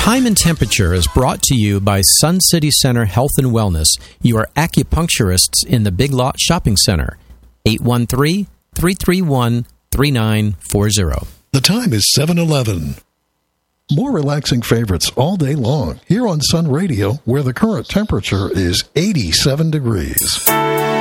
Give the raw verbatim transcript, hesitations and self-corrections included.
Time and Temperature is brought to you by Sun City Center Health and Wellness, your acupuncturists in the Big Lot Shopping Center. eight one three, three three one, three nine four zero. The time is seven eleven. More relaxing favorites all day long here on Sun Radio, where the current temperature is eighty-seven degrees.